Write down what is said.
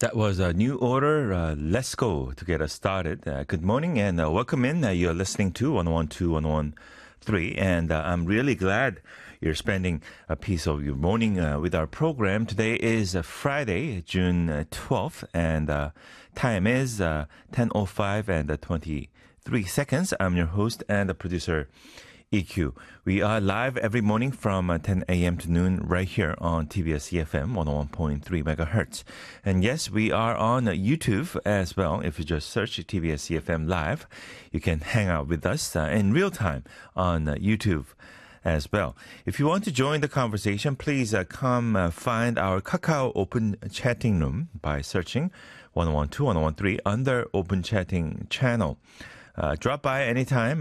That was a new order. Let's go to get us started. Good morning and welcome in. You're listening to 1012, 1013. And I'm really glad you're spending a piece of your morning with our program. Today is Friday, June 12th, and time is 10:05 and 23 seconds. I'm your host and the producer, EQ. We are live every morning from 10 a.m. to noon right here on TBS EFM 101.3 megahertz. And yes, we are on YouTube as well. If you just search TBS EFM Live, you can hang out with us in real time on YouTube as well. If you want to join the conversation, please come find our Kakao Open Chatting Room by searching 1012, 1013 under Open Chatting channel. Drop by anytime.